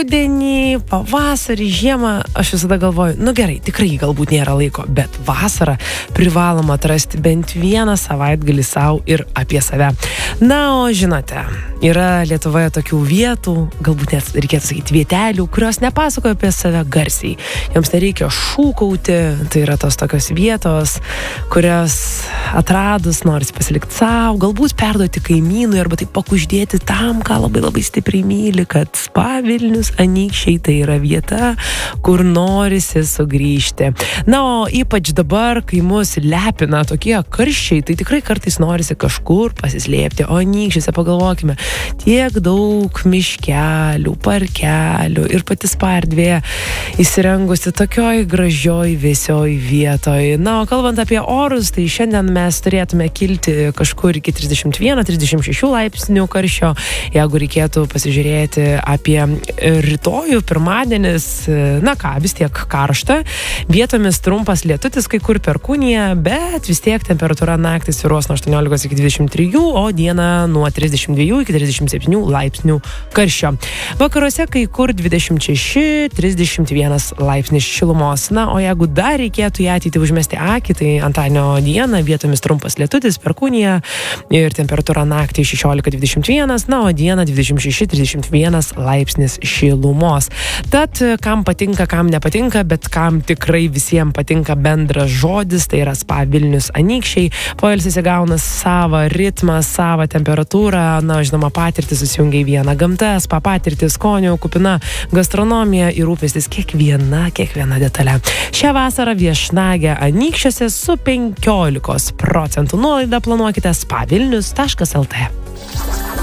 rudenį, pavasarį, žiemą, aš visada galvoju, nu gerai, tikrai galbūt nėra laiko, bet vasarą privaloma atrasti bent vieną savaitgalį savo ir apie save. Na, o žinote, yra Lietuvoje tokių vietų, galbūt net reikėtų sakyti vietelių, kurios nepasakoja apie save garsiai. Joms nereikia šūkauti, tai yra tos tokios vietos, kurias atradus norisi pasilikti savo, galbūt perduoti kaimynui arba taip pakuždėti tam, ką labai stipriai myli, kad Spa Vilnius Anykščiai tai yra vieta, kur norisi sugrįžti. Na, o ypač dabar, kai mus lepina tokie karščiai, tai tikrai kartais norisi kažkur pasislėpti. O Anykščiuose pagalvokime, tiek daug miškelių, parkelių ir pati Spa erdvė įsirengusi tokioj gražioj, vėsioj vietoj. Na, o kalbant apie orus, tai šiandien mes turėtume kilti kažkur iki 31-36 laipsnių karščio. Jeigu reikėtų pasižiūrėti apie rytojų, pirmadienis, na ką, vis tiek karšta, vietomis trumpas lietutis, kai kur perkūnija, bet vis tiek temperatūra naktį svyruos nuo 18 iki 23, o dieną nuo 32 iki 37 laipsnių karščio. Vakaruose kai kur 26-31 laipsnis šilumos. Na, o jeigu dar reikėtų į ateitį užmesti akį, tai antradienio dieną vietomis trumpas lietutis, perkūnija ir temperatūra naktį 16-21, na, o dieną 26-31 laipsnis šilumos. Tad kam patinka, kam nepatinka, bet kam tikrai visiems patinka bendras žodis, tai yra Spa Vilnius Anykščiai. Poilsis įgauna savo ritmą, savo temperatūrą, na, žinoma, patirtis susijungia į vieną. Gamta, spa patirtis, skonių kupina gastronomija ir rūpestis kiekviena detalė. Šią vasarą viešnagę Anykščiuose su 15% nuolaida planuokite spavilnius.lt.